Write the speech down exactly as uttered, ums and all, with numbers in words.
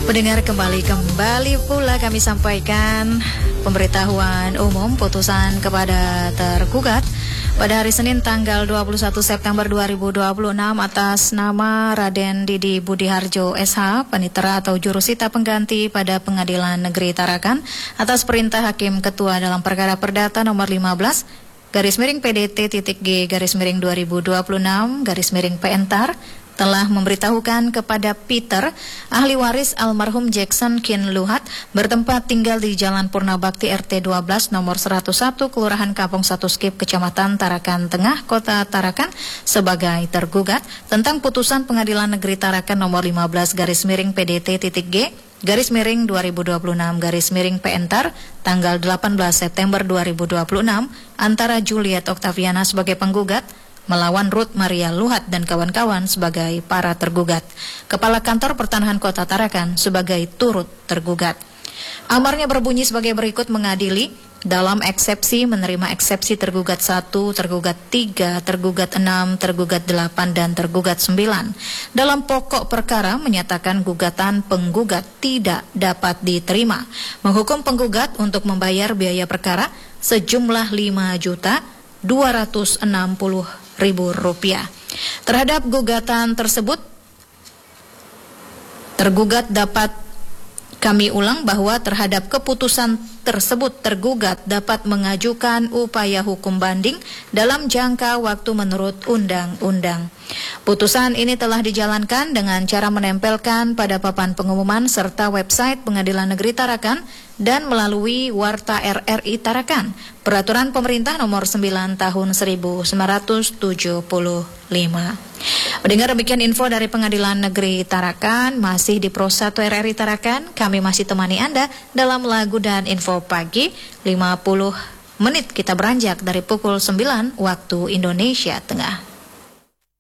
Pendengar, kembali kembali pula kami sampaikan pemberitahuan umum putusan kepada tergugat pada hari Senin tanggal dua puluh satu September dua ribu dua puluh enam atas nama Raden Didi Budiharjo S H, Panitera atau Jurusita Pengganti pada Pengadilan Negeri Tarakan atas perintah Hakim Ketua dalam perkara perdata nomor lima belas garis miring P D T titik G garis miring dua ribu dua puluh enam garis miring P N T A R telah memberitahukan kepada Peter, ahli waris almarhum Jackson Kin Luhat, bertempat tinggal di Jalan Purnabakti R T dua belas nomor seratus satu Kelurahan Kampung satu Skip, Kecamatan Tarakan Tengah, Kota Tarakan, sebagai tergugat tentang putusan Pengadilan Negeri Tarakan nomor lima belas garis miring P D T titik G garis miring dua ribu dua puluh enam garis miring P N T A R tanggal delapan belas September dua ribu dua puluh enam antara Juliet Octaviana sebagai penggugat melawan Ruth Maria Luhat dan kawan-kawan sebagai para tergugat. Kepala Kantor Pertanahan Kota Tarakan sebagai turut tergugat. Amarnya berbunyi sebagai berikut: mengadili dalam eksepsi menerima eksepsi tergugat satu, tergugat tiga, tergugat enam, tergugat delapan, dan tergugat sembilan. Dalam pokok perkara menyatakan gugatan penggugat tidak dapat diterima. Menghukum penggugat untuk membayar biaya perkara sejumlah lima juta dua ratus enam puluh ribu rupiah. Terhadap gugatan tersebut, tergugat dapat kami ulang bahwa terhadap keputusan tersebut tergugat dapat mengajukan upaya hukum banding dalam jangka waktu menurut undang-undang. Putusan ini telah dijalankan dengan cara menempelkan pada papan pengumuman serta website Pengadilan Negeri Tarakan dan melalui Warta R R I Tarakan, Peraturan Pemerintah Nomor sembilan Tahun seribu sembilan ratus tujuh puluh lima. Mendengar demikian info dari Pengadilan Negeri Tarakan, masih di Pro satu R R I Tarakan, kami masih temani Anda dalam lagu dan info pagi. Lima puluh menit kita beranjak dari pukul sembilan waktu Indonesia Tengah.